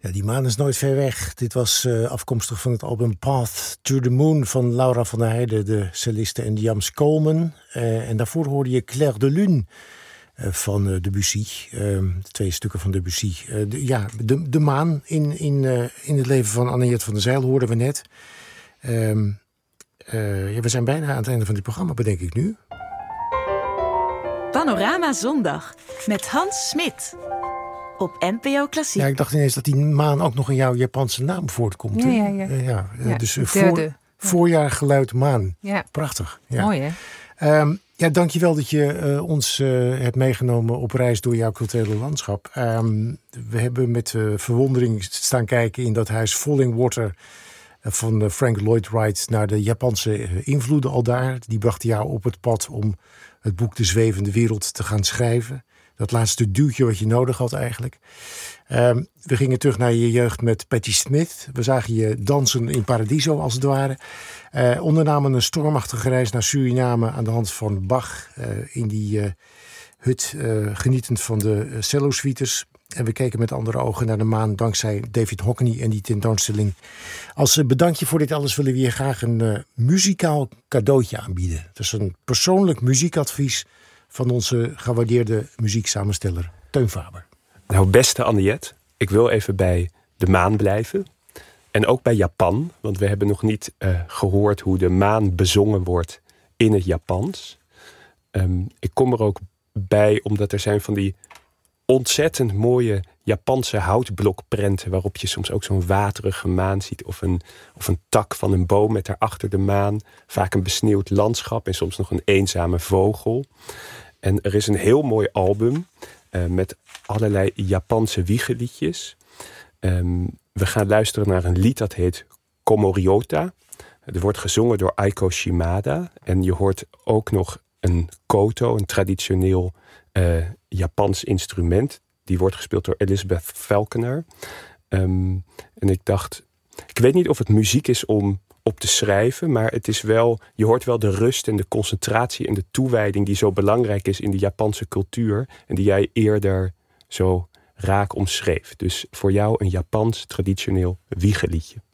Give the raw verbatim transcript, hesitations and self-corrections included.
Ja, die maan is nooit ver weg. Dit was uh, afkomstig van het album Path to the Moon van Laura van der Heijden, de celliste, en Jams Coleman. Uh, en daarvoor hoorde je Clair de Lune uh, van uh, Debussy. Uh, de twee stukken van Debussy. Uh, de, ja, de, de maan in, in, uh, in het leven van Anne-Jet van der Zijl hoorden we net. Uh, uh, ja, we zijn bijna aan het einde van dit programma, bedenk ik nu. Panorama Zondag met Hans Smit. Op N P O Klassiek. Ja, ik dacht ineens dat die maan ook nog in jouw Japanse naam voortkomt. Ja, ja, ja. Uh, ja, ja dus uh, voor, voorjaargeluid maan. Ja. Prachtig. Ja. Mooi, hè? Um, ja, dankjewel dat je uh, ons uh, hebt meegenomen op reis door jouw culturele landschap. Um, we hebben met uh, verwondering staan kijken in dat huis Falling Water uh, van uh, Frank Lloyd Wright naar de Japanse uh, invloeden al daar. Die brachten jou op het pad om het boek De Zwevende Wereld te gaan schrijven. Dat laatste duwtje wat je nodig had eigenlijk. Um, we gingen terug naar je jeugd met Patti Smith. We zagen je dansen in Paradiso als het ware. Uh, ondernamen een stormachtige reis naar Suriname aan de hand van Bach. Uh, in die uh, hut uh, genietend van de uh, cello-suites. En we keken met andere ogen naar de maan dankzij David Hockney en die tentoonstelling. Als uh, bedankje voor dit alles willen we je graag een uh, muzikaal cadeautje aanbieden. Dat is een persoonlijk muziekadvies van onze gewaardeerde muzieksamensteller Teun Faber. Nou, beste Anne-Jet, ik wil even bij de maan blijven. En ook bij Japan, want we hebben nog niet uh, gehoord hoe de maan bezongen wordt in het Japans. Um, ik kom er ook bij omdat er zijn van die ontzettend mooie Japanse houtblokprenten waarop je soms ook zo'n waterige maan ziet of een, of een tak van een boom met daarachter de maan. Vaak een besneeuwd landschap en soms nog een eenzame vogel. En er is een heel mooi album uh, met allerlei Japanse wiegeliedjes. Um, we gaan luisteren naar een lied dat heet Komoriota. Het wordt gezongen door Aiko Shimada. En je hoort ook nog een koto, een traditioneel uh, Japans instrument. Die wordt gespeeld door Elizabeth Falconer. Um, en ik dacht, ik weet niet of het muziek is om op te schrijven, maar het is wel, je hoort wel de rust en de concentratie en de toewijding die zo belangrijk is in de Japanse cultuur en die jij eerder zo raak omschreef. Dus voor jou een Japans traditioneel wiegeliedje.